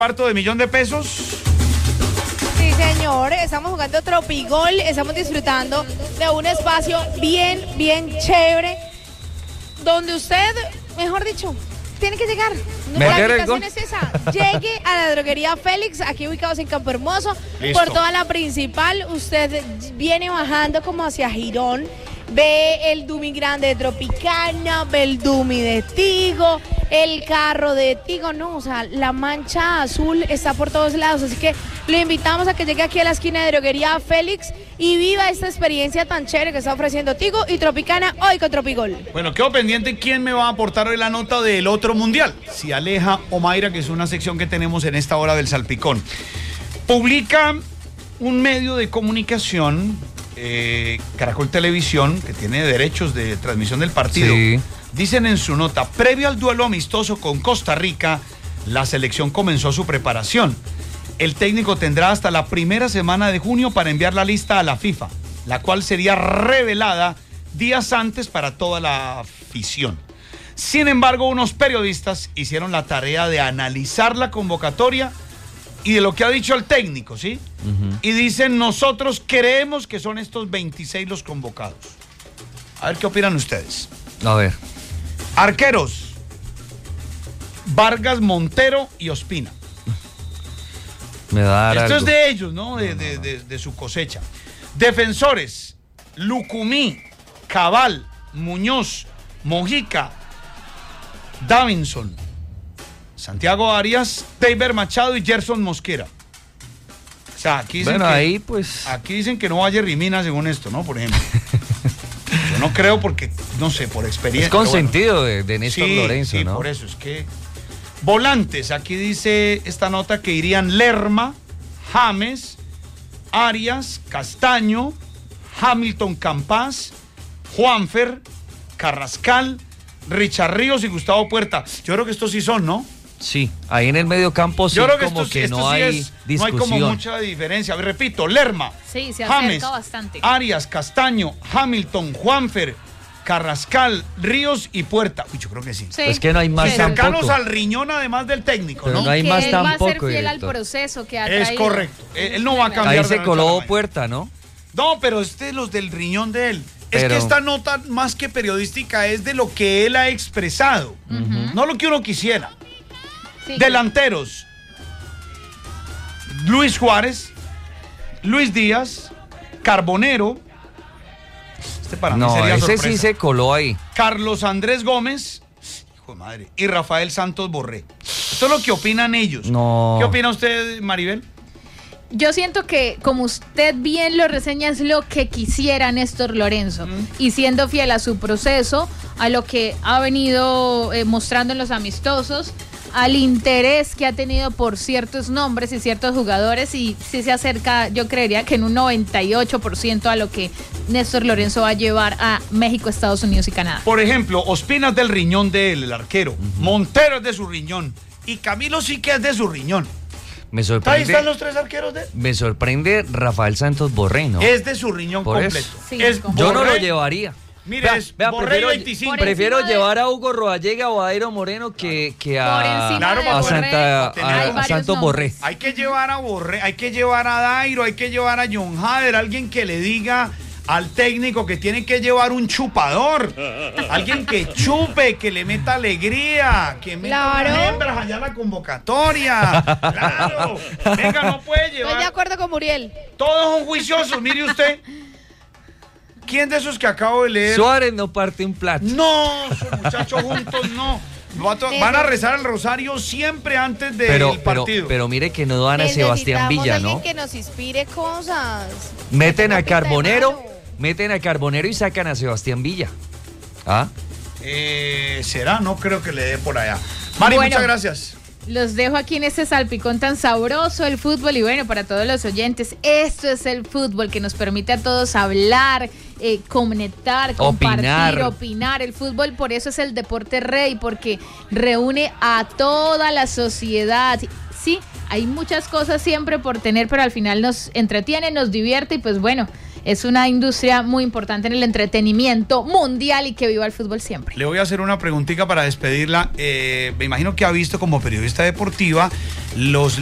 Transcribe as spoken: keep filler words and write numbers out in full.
Cuarto de millón de pesos. Sí, señor, estamos jugando Tropigol, estamos disfrutando de un espacio bien, bien chévere, donde usted, mejor dicho, tiene que llegar. La invitación es esa, llegue a la droguería Félix, aquí ubicados en Campo Hermoso. Listo. Por toda la principal, usted viene bajando como hacia Girón, ve el Dumi grande de Tropicana, ve el Dumi de Tigo, el carro de Tigo, no, o sea, la mancha azul está por todos lados, así que lo invitamos a que llegue aquí a la esquina de droguería Félix y viva esta experiencia tan chévere que está ofreciendo Tigo y Tropicana hoy con Tropigol. Bueno, quedo pendiente quién me va a aportar hoy la nota del otro mundial, si Aleja o Mayra, que es una sección que tenemos en esta hora del Salpicón. Publica un medio de comunicación, eh, Caracol Televisión, que tiene derechos de transmisión del partido. Sí. Dicen en su nota, previo al duelo amistoso con Costa Rica, la selección comenzó su preparación. El técnico tendrá hasta la primera semana de junio para enviar la lista a la FIFA, la cual sería revelada días antes para toda la afición. Sin embargo, unos periodistas hicieron la tarea de analizar la convocatoria y de lo que ha dicho el técnico, ¿sí? Uh-huh. Y dicen, nosotros creemos que son estos veintiséis los convocados. A ver qué opinan ustedes. A ver. Arqueros, Vargas, Montero y Ospina. Me da Esto algo. es de ellos, ¿no? De, de, de, de su cosecha. Defensores, Lucumí, Cabal, Muñoz, Mojica, Davinson, Santiago Arias, Teiber Machado y Gerson Mosquera. O sea, aquí dicen, bueno, que, ahí pues... aquí dicen que no vaya Rimina según esto, ¿no? Por ejemplo. Yo no creo porque, no sé, por experiencia. Es consentido bueno. de, de Néstor sí, Lorenzo, sí, ¿no? por eso es que... Volantes, aquí dice esta nota que irían Lerma, James, Arias, Castaño, Hamilton Campas, Juanfer, Carrascal, Richard Ríos y Gustavo Puerta. Yo creo que estos sí son, ¿no? Sí, ahí en el medio campo sí, Yo creo que como estos, que estos no sí hay es, discusión. No hay como mucha diferencia. Repito, Lerma, sí, se acerca James, bastante. Arias, Castaño, Hamilton, Juanfer, Carrascal, Ríos y Puerta. Uy, yo creo que sí. sí. Es que no hay más y cercanos tampoco. al riñón además del técnico, Pero ¿no? no hay que más él tampoco, va a ser fiel director. al proceso que ha Es traído. correcto. Él, él no va a cambiar. Ahí de se noche a coló la mañana. Puerta, ¿no? No, pero este es los del riñón de él. Es Pero... que esta nota, más que periodística, es de lo que él ha expresado. Uh-huh. No lo que uno quisiera. Sí. Delanteros. Luis Juárez, Luis Díaz, Carbonero. Este para no, mí sería ese sorpresa. sí se coló ahí. Carlos Andrés Gómez, hijo de madre, y Rafael Santos Borré. Esto es lo que opinan ellos. No. ¿Qué opina usted, Maribel? Yo siento que, como usted bien lo reseña, es lo que quisiera Néstor Lorenzo. Mm. Y siendo fiel a su proceso, a lo que ha venido eh, mostrando en los amistosos, al interés que ha tenido por ciertos nombres y ciertos jugadores, y si se acerca, yo creería que en un noventa y ocho por ciento a lo que Néstor Lorenzo va a llevar a México, Estados Unidos y Canadá. Por ejemplo, Ospina es del riñón de él, el arquero. Uh-huh. Montero es de su riñón. Y Camilo sí que es de su riñón. Me sorprende. Ahí están los tres arqueros de él. Me sorprende Rafael Santos Borré, ¿no? Es de su riñón por completo. Sí, es Yo Borré, no lo llevaría. Mire, vea, es vea, Borré prefiero, veinticinco. Prefiero de... llevar a Hugo Rodallega o a Dairo Moreno que, que a, claro, a, Santa, a, a Santos Borré. Hay que llevar a Borré, hay que llevar a Dairo, hay que llevar a John Hader, alguien que le diga al técnico que tiene que llevar un chupador, alguien que chupe, que le meta alegría, que meta claro. unas hembras allá a la convocatoria. Claro, venga, no puede llevar. Estoy de acuerdo con Muriel. Todos son juiciosos, mire usted. ¿Quién de esos que acabo de leer? Suárez no parte un plato. No, esos muchachos juntos no. Van a rezar el rosario siempre antes del pero, partido. Pero, pero mire que no dan a Sebastián Villa, ¿no? Que nos inspire cosas. Meten a Carbonero, meten a Carbonero y sacan a Sebastián Villa. ¿Ah? Eh, ¿Será? No creo que le dé por allá. Mari, bueno, muchas gracias. Los dejo aquí en este salpicón tan sabroso, el fútbol, y bueno, para todos los oyentes, esto es el fútbol que nos permite a todos hablar, eh, conectar, compartir, opinar. opinar. El fútbol por eso es el deporte rey, porque reúne a toda la sociedad. Sí, hay muchas cosas siempre por tener, pero al final nos entretiene, nos divierte y pues bueno, es una industria muy importante en el entretenimiento mundial y que viva el fútbol siempre. Le voy a hacer una preguntita para despedirla. Eh, me imagino que ha visto como periodista deportiva los